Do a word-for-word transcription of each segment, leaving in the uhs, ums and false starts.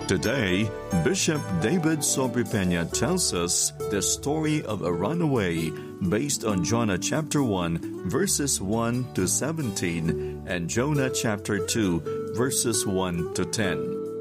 Today, Bishop David Sobrepena tells us the story of a runaway based on Jonah chapter one, verses one to seventeen, and Jonah chapter two, verses one to ten.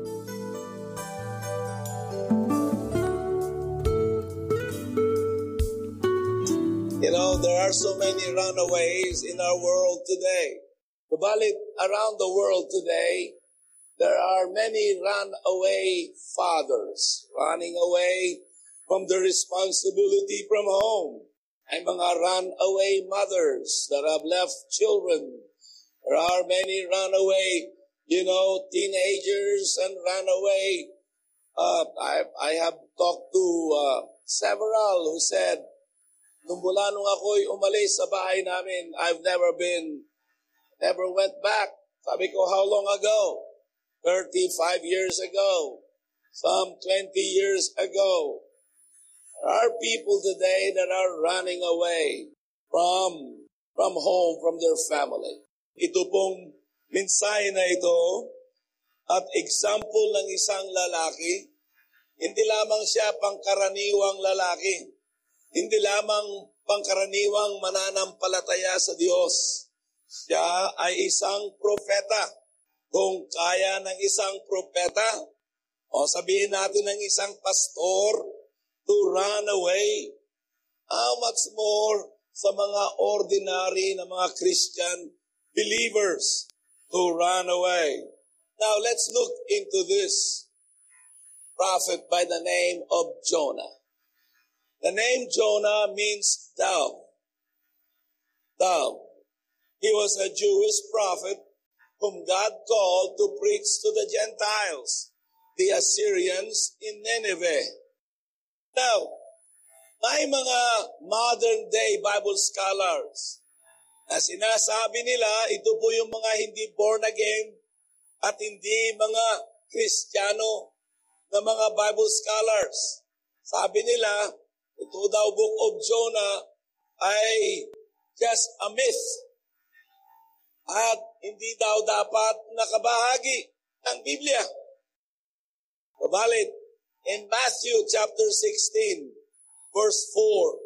You know, there are so many runaways in our world today. Subalit, around the world today, there are many runaway fathers running away from the responsibility from home. Ay mga runaway mothers that have left children. There are many runaway, you know, teenagers and runaway. Uh, I, I have talked to uh, several who said, nung mula nung ako'y umalis sa bahay namin, I've never been, never went back. Sabi ko, how long ago? thirty-five years ago. Some twenty years ago. There are people today that are running away from, from home, from their family. Ito pong mensahe na ito at example ng isang lalaki, hindi lamang siya pangkaraniwang lalaki. Hindi lamang pangkaraniwang mananampalataya sa Diyos. Siya ay isang propeta. Kung kaya ng isang propeta, o sabihin natin ng isang pastor to run away, how much more sa mga ordinary na mga Christian believers to run away. Now let's look into this prophet by the name of Jonah. The name Jonah means dove. Dove. He was a Jewish prophet whom God called to preach to the Gentiles, the Assyrians in Nineveh. Now, may mga modern-day Bible scholars na sinasabi nila, ito po yung mga hindi born again at hindi mga Kristiyano na mga Bible scholars. Sabi nila, ito daw Book of Jonah ay just a myth. At hindi daw dapat nakabahagi ng Biblia. Kabalit, in Matthew chapter sixteen, verse four,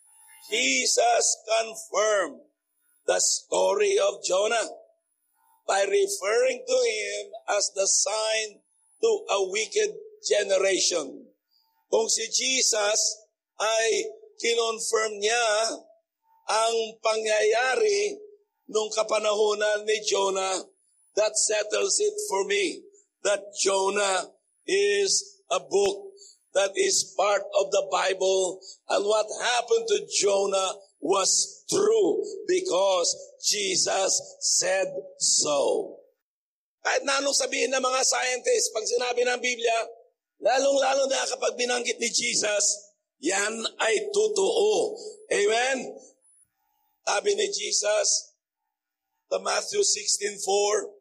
Jesus confirmed the story of Jonah by referring to him as the sign to a wicked generation. Kung si Jesus ay kinonfirm niya ang pangyayari nung kapanahunan ni Jonah, that settles it for me. That Jonah is a book that is part of the Bible. And what happened to Jonah was true because Jesus said so. Kahit na anong sabihin ng mga scientists, pag sinabi ng Biblia, lalong-lalo na kapag binanggit ni Jesus, yan ay totoo. Amen? Sabi ni Jesus, the Matthew sixteen four,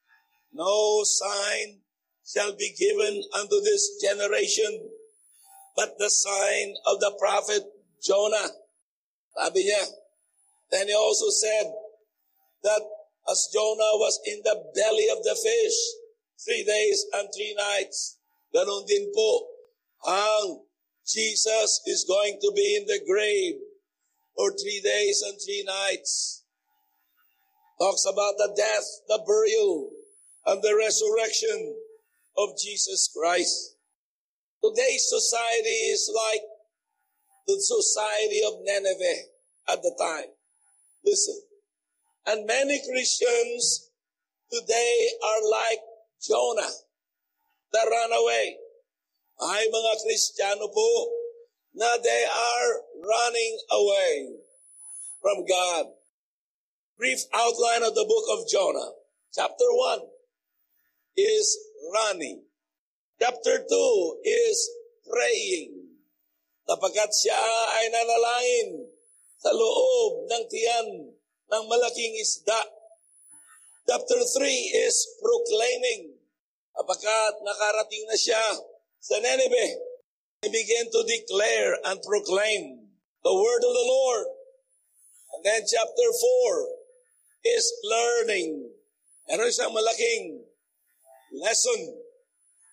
no sign shall be given unto this generation but the sign of the prophet Jonah. Sabi niya. Then he also said that as Jonah was in the belly of the fish three days and three nights, ganun din po ang Jesus is going to be in the grave for three days and three nights. Talks about the death, the burial, and the resurrection of Jesus Christ. Today's society is like the society of Nineveh at the time. Listen. And many Christians today are like Jonah, that ran away. Ay mga Kristiyano po na they are running away from God. Brief outline of the book of Jonah. Chapter one is running. Chapter two is praying. Kapagkat siya ay nanalangin sa loob ng tiyan ng malaking isda. Chapter three is proclaiming. Kapagkat nakarating na siya sa Nineveh, he began to declare and proclaim the word of the Lord. And then chapter four is learning. Meron isang malaking lesson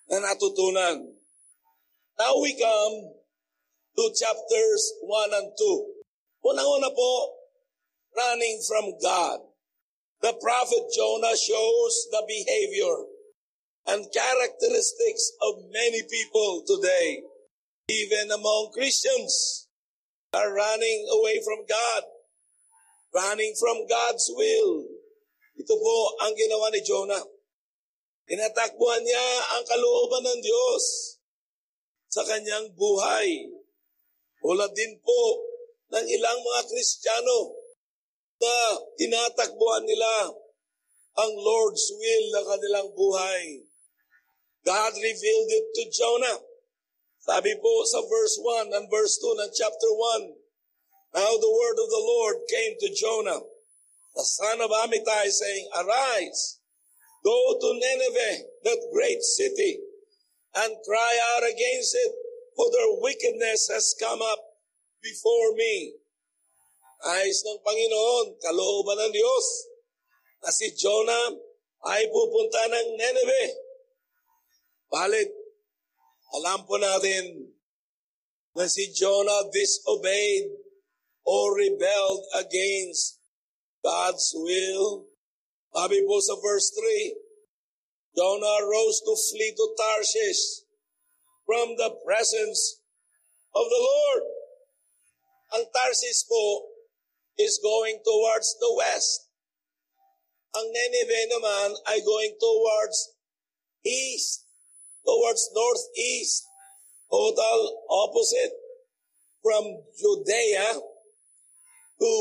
na natutunan. Now we come to chapters one and two. Unang-una po, running from God. The prophet Jonah shows the behavior and characteristics of many people today, even among Christians, are running away from God, running from God's will. Ito po ang ginawa ni Jonah. Inatakbuhan niya ang kalooban ng Diyos sa kanyang buhay. Tulad din po ng ilang mga Kristiyano na tinatakbuhan nila ang Lord's will ng kanilang buhay. God revealed it to Jonah. Sabi po sa verse one and verse two ng chapter one, now the word of the Lord came to Jonah, the son of Amittai, saying, arise, go to Nineveh, that great city, and cry out against it, for their wickedness has come up before me. Ayos ng Panginoon, kalooban ng Diyos, na si Jonah ay pupunta ng Nineveh. Balit, alam po natin na si Jonah disobeyed or rebelled against God's will. Sabi po sa verse three, Jonah rose to flee to Tarshish from the presence of the Lord. Ang Tarshish po is going towards the west. Ang Nineveh naman ay going towards east, towards northeast. Total opposite. From Judea to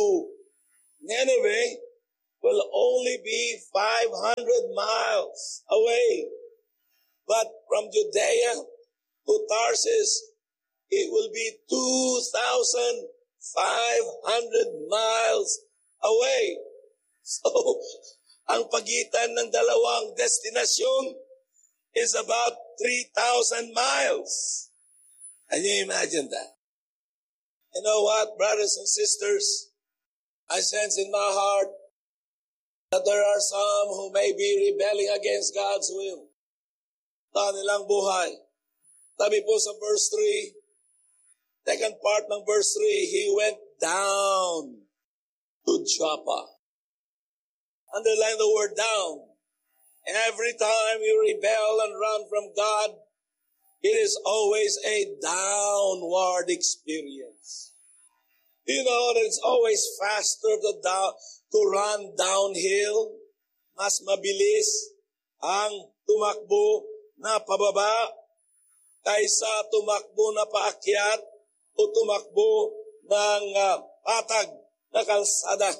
Nineveh will only be five hundred miles away. But from Judea to Tarsus, it will be two thousand five hundred miles away. So, ang pagitan ng dalawang destinasyon is about three thousand miles. Can you imagine that? You know what, brothers and sisters? I sense in my heart that there are some who may be rebelling against God's will. Sa nilang buhay. Sabi po sa verse three, second part ng verse three, he went down to Joppa. Underline the word down. Every time you rebel and run from God, it is always a downward experience. You know that it's always faster to, down, to run downhill. Mas mabilis ang tumakbo na pababa kaysa tumakbo na paakyat o tumakbo ng uh, patag na kalsada.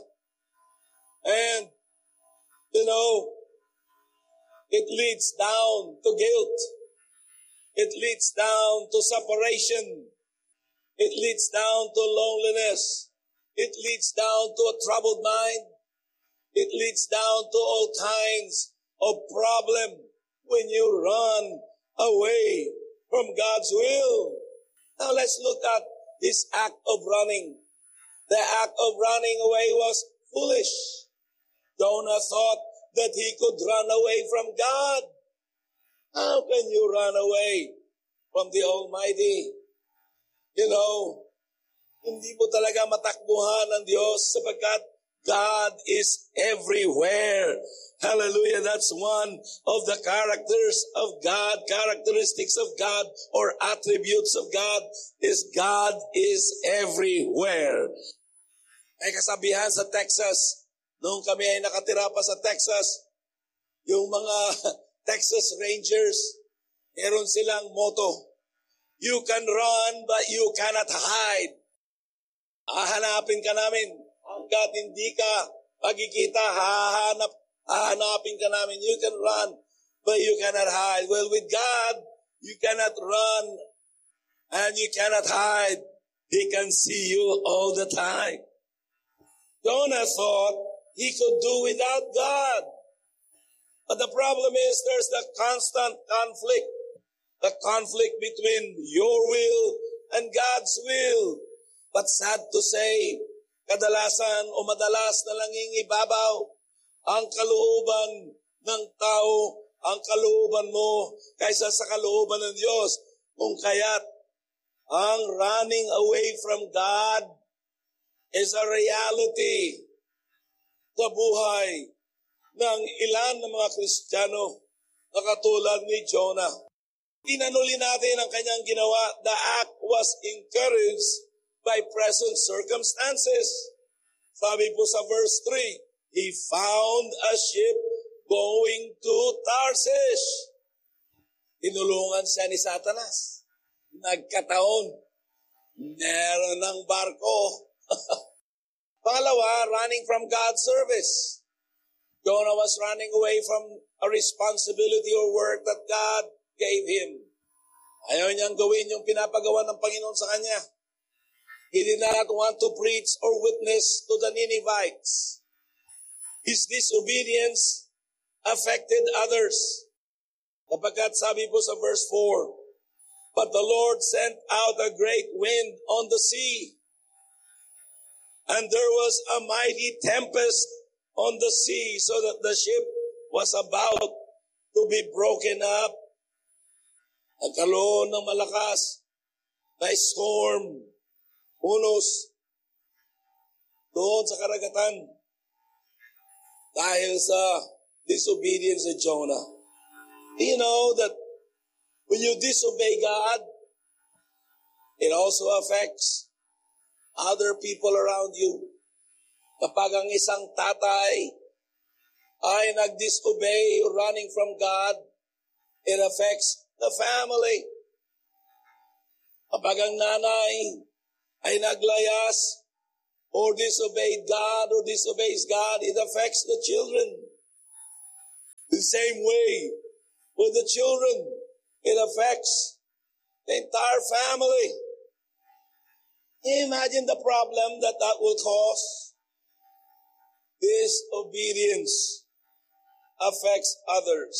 And, you know, it leads down to guilt. It leads down to separation. It leads down to loneliness. It leads down to a troubled mind. It leads down to all kinds of problem when you run away from God's will. Now let's look at this act of running. The act of running away was foolish. Jonah thought that he could run away from God. How can you run away from the Almighty? You know, hindi mo talaga matakbuhan ng Diyos sapagkat God is everywhere. Hallelujah. That's one of the characters of God, characteristics of God, or attributes of God, is God is everywhere. May kasabihan sa Texas, noong kami ay nakatira pa sa Texas, yung mga Texas Rangers, meron silang motto, you can run but you cannot hide. Hahanapin ka namin. Hanggat hindi ka pagkikita, hahanap, hahanapin ka namin. You can run but you cannot hide. Well, with God, you cannot run and you cannot hide. He can see you all the time. Jonah thought he could do without God. But the problem is there's the constant conflict. The conflict between your will and God's will. But sad to say, kadalasan o madalas na lang ibabaw ang kalooban ng tao ang kalooban mo kaysa sa kalooban ng Diyos. Kung kaya't ang running away from God is a reality sa buhay ng ilan ng mga Kristiyano na katulad ni Jonah. Tinanuli natin ang kanyang ginawa. The act was encouraged by present circumstances. Sabi po sa verse three, he found a ship going to Tarsus. Tinulungan siya ni Satanas. Nagkataon, meron ng barko. Pangalawa, running from God's service. Jonah was running away from a responsibility or work that God gave him. Ayaw niyang gawin yung pinapagawa ng Panginoon sa kanya. He did not want to preach or witness to the Ninevites. His disobedience affected others. Kapagkat sabi po sa verse four, but the Lord sent out a great wind on the sea, and there was a mighty tempest on the sea, so that the ship was about to be broken up. Nagkaroon ng malakas na storm, unos, doon sa karagatan dahil sa disobedience of Jonah. Do you know that when you disobey God, it also affects other people around you? Kapag ang isang tatay ay nag-disobey, running from God, it affects the family. Kapag ang nanay ay naglayas or disobeyed God or disobeys God, it affects the children. The same way with the children, it affects the entire family. Imagine the problem that that will cause. Disobedience affects others.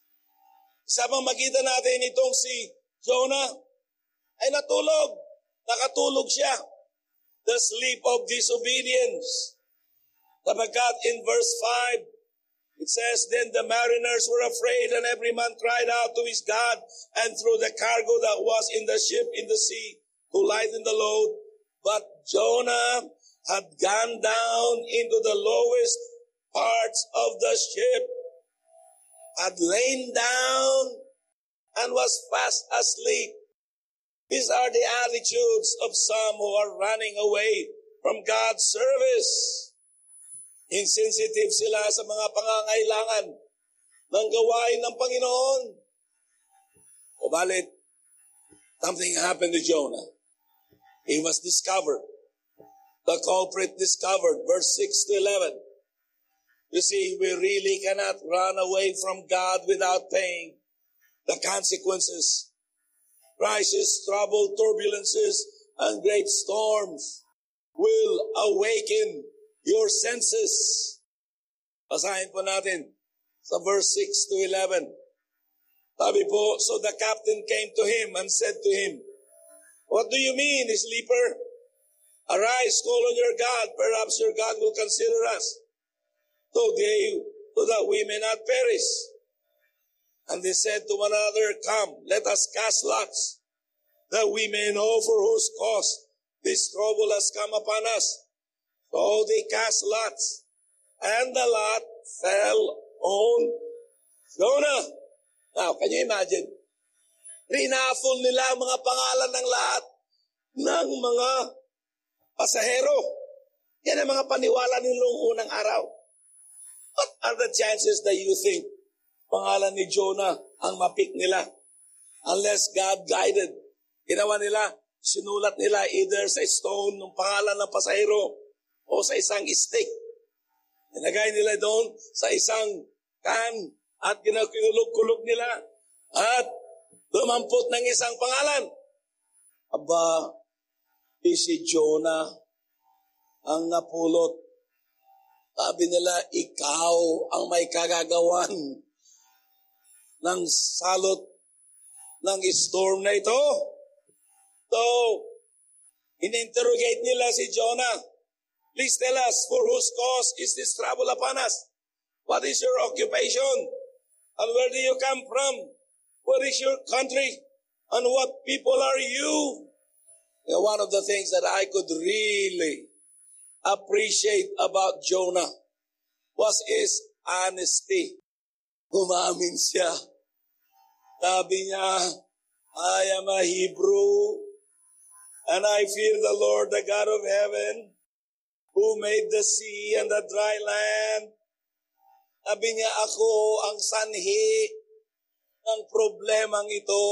Sa makita natin itong si Jonah ay natulog. Nakatulog siya. The sleep of disobedience. Sapagkat in verse five, it says, then the mariners were afraid and every man cried out to his God and threw the cargo that was in the ship in the sea to lighten the load. But Jonah had gone down into the lowest parts of the ship, had lain down, and was fast asleep. These are the attitudes of some who are running away from God's service. Insensitive sila sa mga pangangailangan ng gawain ng Panginoon. O balit, something happened to Jonah. He was discovered. The culprit discovered, verse six to eleven. You see, we really cannot run away from God without paying the consequences. Crisis, trouble, turbulences, and great storms will awaken your senses. Basahin po natin sa verse six to eleven. Sabi po, so the captain came to him and said to him, what do you mean, sleeper? Arise, call on your God. Perhaps your God will consider us, so, they, so that we may not perish. And they said to one another, come, let us cast lots, that we may know for whose cause this trouble has come upon us. So they cast lots, and the lot fell on Jonah. Now, can you imagine? Rinaffle nila ang mga pangalan ng lahat ng mga pasahero. Yan ang mga paniwala nilong unang araw. What are the chances that you think pangalan ni Jonah ang mapik nila? Unless God guided. Ginawa nila, sinulat nila either sa stone ng pangalan ng pasahero o sa isang stick. Nilagay nila doon sa isang kan at kinulog-kulog nila at dumampot ng isang pangalan. Aba, si Jonah ang napulot. Sabi nila, ikaw ang may kagagawan ng salot ng storm na ito. So, in-interrogate nila si Jonah. Please tell us, for whose cause is this trouble upon us? What is your occupation? And where do you come from? What is your country? And what people are you? You know, one of the things that I could really appreciate about Jonah was his honesty. Umamin siya. Sabi niya, I am a Hebrew, and I fear the Lord, the God of heaven, who made the sea and the dry land. Sabi niya, ako ang sanhi ng problemang ito.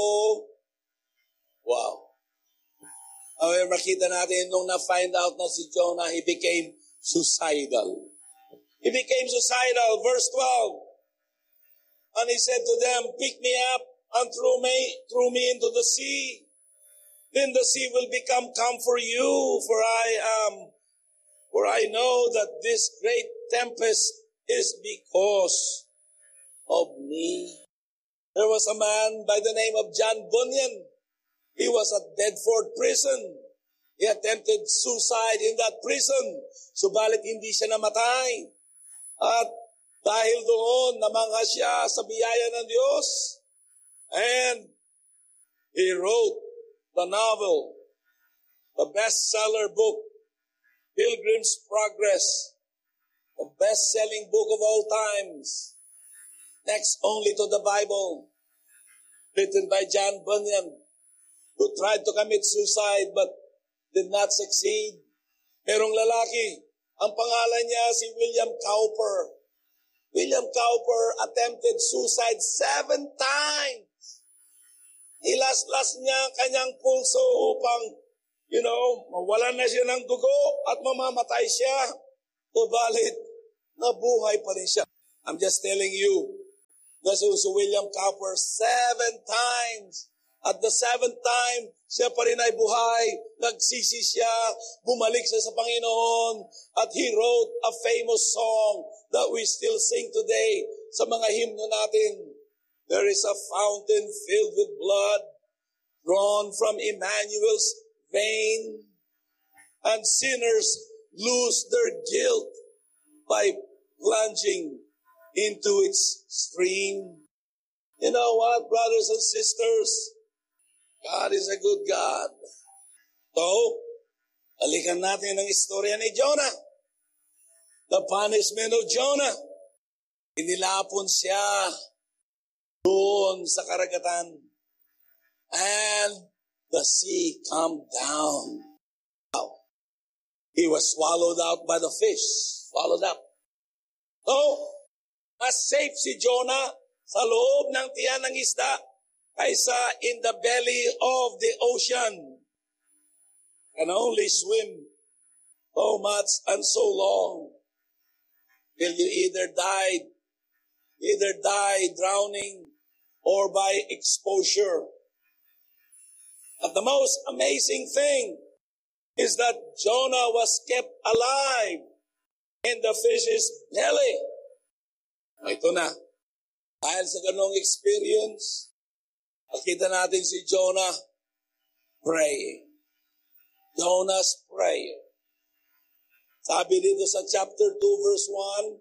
Wow. However, makita natin nung na-find out na si Jonah, he became suicidal. He became suicidal. Verse twelve. And he said to them, pick me up and throw me, throw me into the sea. Then the sea will become calm for you, for I am, for I know that this great tempest is because of me. There was a man by the name of John Bunyan. He was at Bedford prison. He attempted suicide in that prison, subalit hindi siya namatay. At dahil doon, namangha siya sa biyaya ng Diyos. And he wrote the novel, the bestseller book, Pilgrim's Progress, the best-selling book of all times, next only to the Bible, written by John Bunyan, who tried to commit suicide but did not succeed. Merong lalaki, ang pangalan niya si William Cowper. William Cowper attempted suicide seven times. Ilas-las niya kanyang pulso upang, you know, mawalan na siya ng dugo at mamamatay siya. Subalit, nabuhay pa rin siya. I'm just telling you, this was William Cowper seven times. At the seventh time, siya pa rin ay buhay, nagsisi siya, bumalik siya sa Panginoon, at he wrote a famous song that we still sing today sa mga hymno natin. There is a fountain filled with blood, drawn from Emmanuel's vein, and sinners lose their guilt by plunging into its stream. You know what, brothers and sisters? God is a good God. So, balikan natin ang istorya ni Jonah. The punishment of Jonah. Inilapon siya doon sa karagatan. And the sea calmed down. Wow. He was swallowed out by the fish. Swallowed up. So, mas safe si Jonah sa loob ng tiyan ng isda kaysa in the belly of the ocean. Can only swim so much and so long till you either die, either die drowning or by exposure. But the most amazing thing is that Jonah was kept alive in the fish's belly. Ito na. Dahil sa ganong experience, nakita natin si Jonah praying. Jonah's prayer. Sabi dito sa chapter two verse one,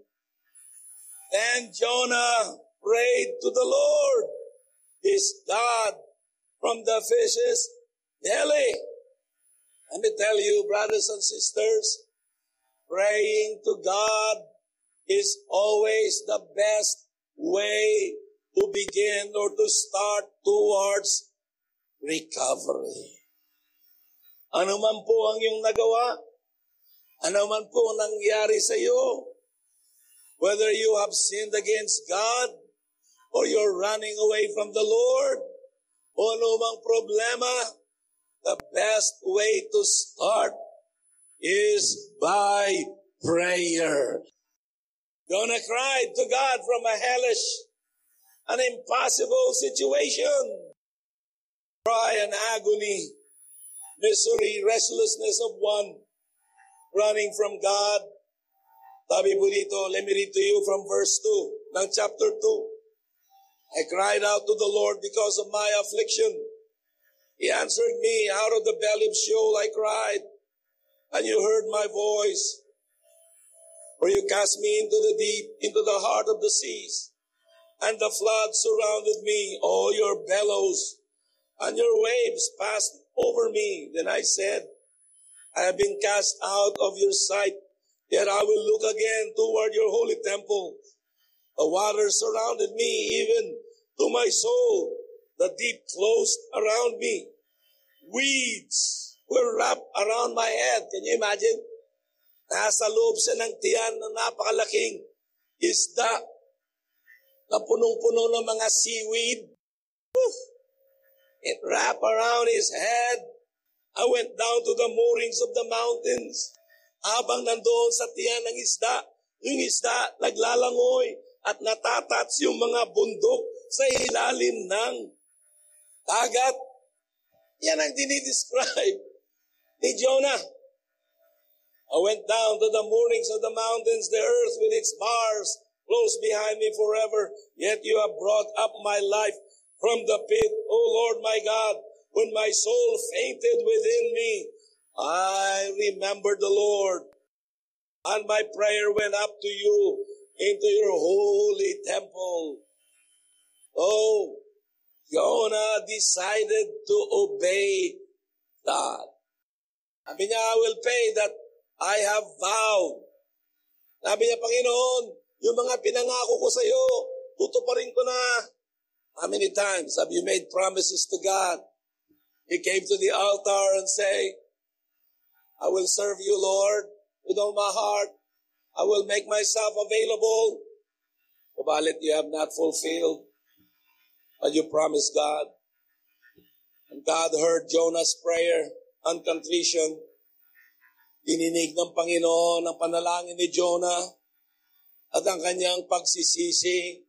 Then Jonah prayed to the Lord, his God, from the fish's belly. Let me tell you, brothers and sisters, praying to God is always the best way to begin or to start towards recovery. Ano man po ang iyong nagawa, ano man po ang nangyari sa iyo, whether you have sinned against God or you're running away from the Lord, o ano mang problema, the best way to start is by prayer. Jonah cried to God from a hellish, an impossible situation. Cry and agony, misery, restlessness of one running from God. Sabi po dito, let me read to you from verse two ng chapter two. I cried out to the Lord because of my affliction. He answered me, out of the belly of Sheol I cried, and you heard my voice. For you cast me into the deep, into the heart of the seas, and the flood surrounded me. All your bellows and your waves passed over me. Then I said, I have been cast out of your sight, yet I will look again toward your holy temple. The waters surrounded me, even to my soul. The deep closed around me. Weeds were wrapped around my head. Can you imagine? Nasa loob siya ng tiyan ng napakalaking isda na punong-puno ng mga seaweed. It wrapped around his head. I went down to the moorings of the mountains. Habang nandoon sa tiyan ng isda, yung isda naglalangoy at natatats yung mga bundok sa ilalim ng dagat. Yan ang dinidescribe ni Jonah. I went down to the moorings of the mountains, the earth with its bars close behind me forever. Yet you have brought up my life from the pit, O Lord my God. When my soul fainted within me, I remembered the Lord, and my prayer went up to you into your holy temple. Oh, Jonah decided to obey God. Sabi niya, I will pay that I have vowed. Sabi niya, Panginoon, yung mga pinangako ko sa iyo, tutuparin ko na. How many times have you made promises to God? He came to the altar and say, I will serve you, Lord, with all my heart. I will make myself available. Kabalit, you have not fulfilled what you promised God. And God heard Jonah's prayer and contrition. Dininig ng Panginoon ang panalangin ni Jonah at ang kanyang pagsisisi.